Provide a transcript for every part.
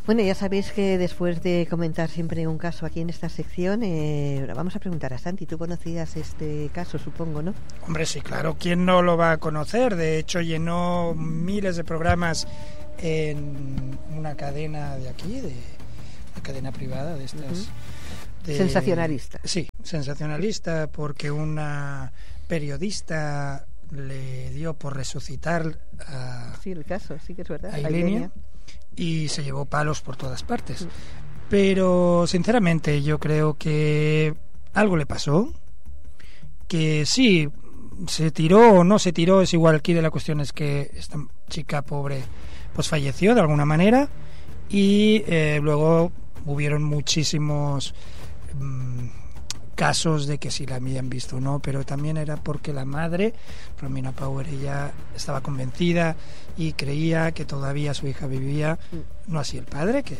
Bueno, ya sabéis que después de comentar siempre un caso aquí en esta sección, vamos a preguntar a Santi. Tú conocías este caso, supongo, ¿no? Hombre, sí, claro. ¿Quién no lo va a conocer? De hecho, llenó miles de programas en una cadena de aquí, de una cadena privada de estas. Sensacionalista. Sí, sensacionalista, porque una periodista le dio por resucitar a... Sí, el caso, sí que es verdad. A Ilenia. Y se llevó palos por todas partes. Pero sinceramente yo creo que algo le pasó, que sí, se tiró o no se tiró, es igual. Aquí de la cuestión es que esta chica pobre pues falleció de alguna manera, y luego hubieron muchísimos casos de que si la habían visto o no, pero también era porque la madre, Romina Power, ella estaba convencida y creía que todavía su hija vivía, no así el padre, que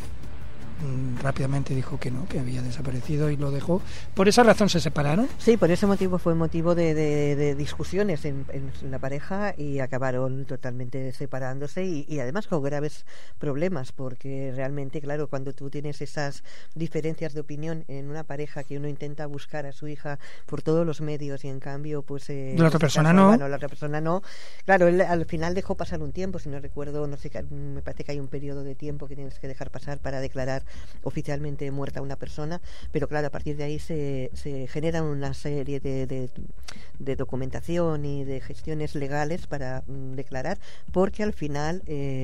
rápidamente dijo que no, que había desaparecido y lo dejó. ¿Por esa razón se separaron? Sí, por ese motivo fue motivo de discusiones en la pareja, y acabaron totalmente separándose y además con graves problemas, porque realmente, claro, cuando tú tienes esas diferencias de opinión en una pareja, que uno intenta buscar a su hija por todos los medios y en cambio pues la otra persona no. Bueno, la otra persona no. Claro, él al final dejó pasar un tiempo, si no recuerdo, no sé, me parece que hay un periodo de tiempo que tienes que dejar pasar para declarar oficialmente muerta una persona, pero claro, a partir de ahí se generan una serie de documentación y de gestiones legales para declarar, porque al final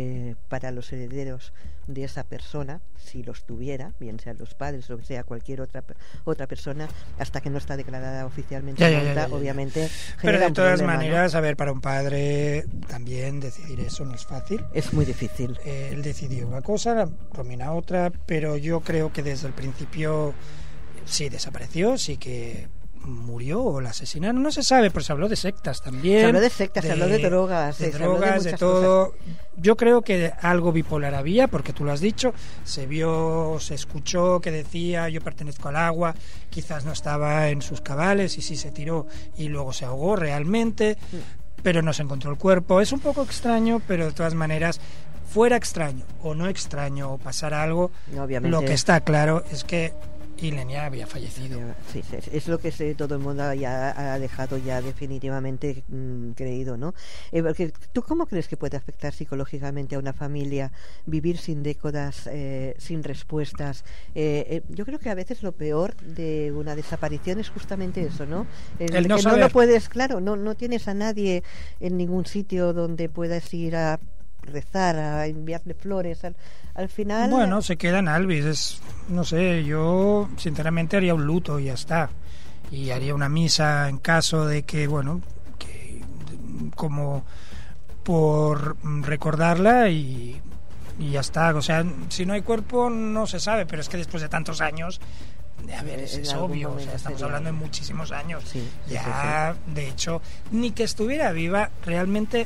para los herederos de esa persona, si los tuviera, bien sean los padres o sea cualquier otra persona, hasta que no está declarada oficialmente muerta, obviamente. Pero de todas maneras, ¿no? A ver, para un padre también decidir eso no es fácil. Es muy difícil. Él decidió una cosa, Romina otra, pero yo creo que desde el principio sí desapareció, sí que murió o la asesinaron, no se sabe, pero se habló de sectas también. Se habló de sectas, se habló de drogas. De drogas, de todo. Cosas. Yo creo que algo bipolar había, porque tú lo has dicho, se vio, se escuchó que decía yo pertenezco al agua, quizás no estaba en sus cabales y sí se tiró y luego se ahogó realmente, pero no se encontró el cuerpo. Es un poco extraño, pero de todas maneras, fuera extraño o no extraño o pasara algo, obviamente, lo que está claro es que Ilenia había fallecido. Sí, es lo que todo el mundo ya ha dejado ya definitivamente creído, ¿no? Porque ¿tú cómo crees que puede afectar psicológicamente a una familia vivir sin décadas, sin respuestas? Yo creo que a veces lo peor de una desaparición es justamente eso, ¿no? El no que saber. No lo puedes, claro, no tienes a nadie en ningún sitio donde puedas ir a rezar, a enviarle flores, al final... Bueno, se queda en Alvis, no sé, yo sinceramente haría un luto y ya está, y haría una misa en caso de que, bueno, que como por recordarla y ya está. O sea, si no hay cuerpo no se sabe, pero es que después de tantos años, a ver, es obvio, o sea, estamos hablando de muchísimos años, ya. De hecho, ni que estuviera viva realmente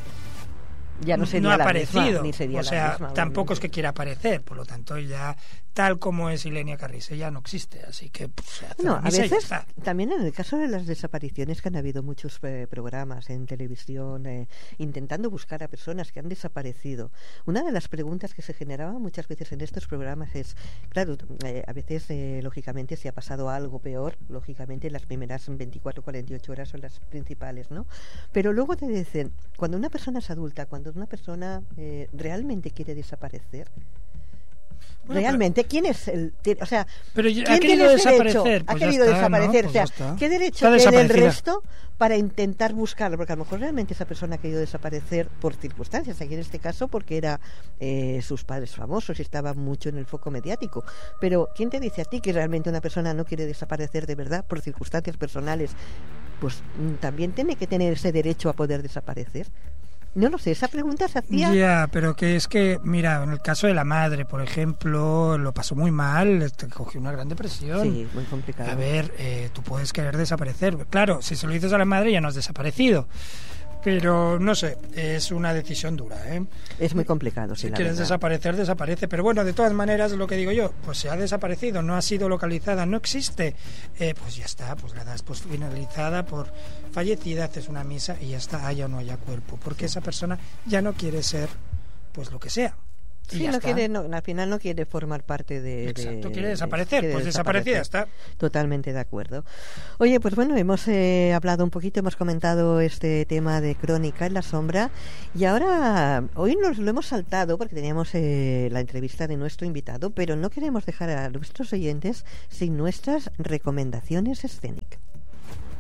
ya no sería no ha la aparecido, misma, ni sería o sea, la misma, tampoco es que quiera aparecer, por lo tanto ya tal como es Ilenia Carrisse ya no existe, así que a veces también en el caso de las desapariciones, que han habido muchos programas en televisión intentando buscar a personas que han desaparecido, una de las preguntas que se generaba muchas veces en estos programas es, claro, a veces lógicamente si ha pasado algo peor, lógicamente las primeras 24 o 48 horas son las principales, ¿no? Pero luego te dicen, cuando una persona es adulta, cuando una persona realmente quiere desaparecer, bueno, realmente, ¿quién es el...? O sea, pero ¿quién ha querido desaparecer? Ha querido desaparecer, ¿no? O sea, ¿qué derecho tiene el resto para intentar buscarlo? Porque a lo mejor realmente esa persona ha querido desaparecer por circunstancias, aquí en este caso porque era sus padres famosos y estaba mucho en el foco mediático. Pero ¿quién te dice a ti que realmente una persona no quiere desaparecer de verdad por circunstancias personales? Pues también tiene que tener ese derecho a poder desaparecer. No lo sé, esa pregunta se hacía... Ya, pero que es que, mira, en el caso de la madre, por ejemplo, lo pasó muy mal, cogió una gran depresión. Sí, muy complicado. A ver, tú puedes querer desaparecer. Claro, si se lo dices a la madre ya no has desaparecido. Pero, no sé, es una decisión dura, ¿eh? Es muy complicado, sí, si la quieres verdad. desaparecer, desaparece. Pero bueno, de todas maneras, lo que digo yo, pues se ha desaparecido, no ha sido localizada, no existe. Pues ya está, pues la das pues finalizada por fallecida, haces una misa y ya está, haya o no haya cuerpo. Porque esa persona ya no quiere ser, pues lo que sea. y Sí, ya no está. quiere, no, al final no quiere formar parte de... Exacto, quiere desaparecer, quiere pues desaparece y ya está. Totalmente de acuerdo. Oye, pues bueno, hemos hablado un poquito, hemos comentado este tema de Crónica en la sombra y ahora, hoy nos lo hemos saltado porque teníamos la entrevista de nuestro invitado, pero no queremos dejar a nuestros oyentes sin nuestras recomendaciones escénicas.